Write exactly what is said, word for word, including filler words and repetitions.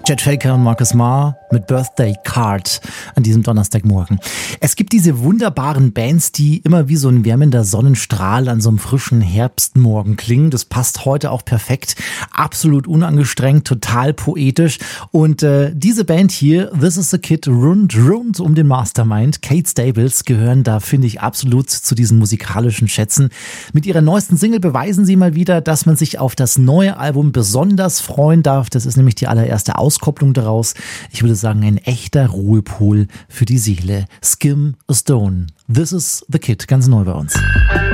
Chet Faker und Marcus Marr mit Birthday Card an diesem Donnerstagmorgen. Es gibt diese wunderbaren Bands, die immer wie so ein wärmender Sonnenstrahl an so einem frischen Herbstmorgen klingen. Das passt heute auch perfekt. Absolut unangestrengt, total poetisch. Und äh, diese Band hier, This is the Kid, rund, rund um den Mastermind, Kate Stables, gehören da, finde ich, absolut zu diesen musikalischen Schätzen. Mit ihrer neuesten Single beweisen sie mal wieder, dass man sich auf das neue Album besonders freuen darf. Das ist nämlich die allererste Auskopplung daraus. Ich würde sagen, ein echter Ruhepol für die Seele. Skim a Stone. This is the Kid, ganz neu bei uns.